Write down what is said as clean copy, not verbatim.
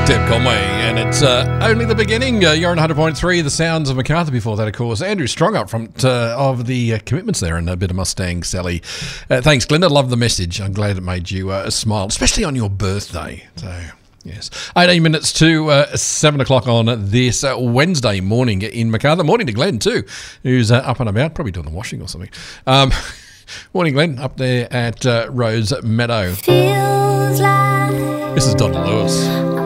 Deb Conway, and it's only the beginning. You're on 100.3, the sounds of Macarthur. Before that, of course, Andrew Strong up front of the Commitments there, and a bit of Mustang Sally. Thanks, Glenda. Love the message. I'm glad it made you smile, especially on your birthday. So, yes. 18 minutes to 7 o'clock on this Wednesday morning in Macarthur. Morning to Glenn, too, who's up and about, probably doing the washing or something. Morning, Glenn, up there at Rose Meadow. Feels like this is Donna Lewis.